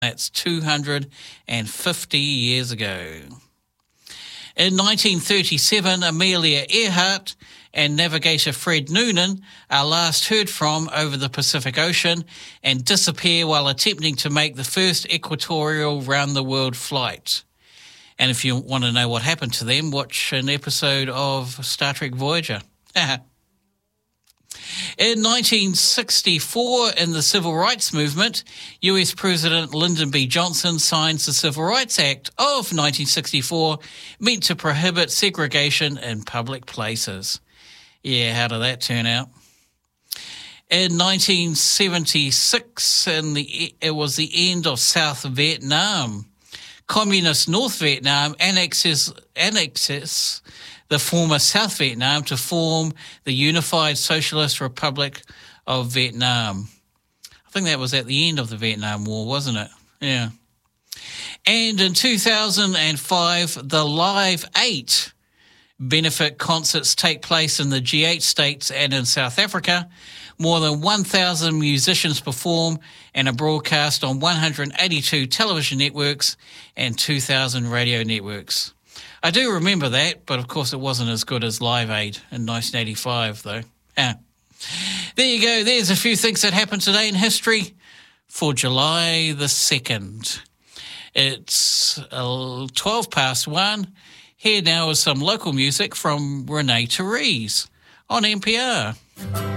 That's 250 years ago. In 1937, Amelia Earhart and navigator Fred Noonan are last heard from over the Pacific Ocean and disappear while attempting to make the first equatorial round-the-world flight. And if you want to know what happened to them, watch an episode of Star Trek Voyager. In 1964, in the Civil Rights Movement, US President Lyndon B. Johnson signs the Civil Rights Act of 1964, meant to prohibit segregation in public places. Yeah, how did that turn out? In 1976, it was the end of South Vietnam. Communist North Vietnam annexes the former South Vietnam to form the Unified Socialist Republic of Vietnam. I think that was at the end of the Vietnam War, wasn't it? Yeah. And in 2005, the Live 8 benefit concerts take place in the G8 states and in South Africa. More than 1,000 musicians perform and are broadcast on 182 television networks and 2,000 radio networks. I do remember that, but of course it wasn't as good as Live Aid in 1985, though. There you go. There's a few things that happened today in history for July the 2nd. It's 12 past 1. Here now is some local music from Renee Therese on NPR.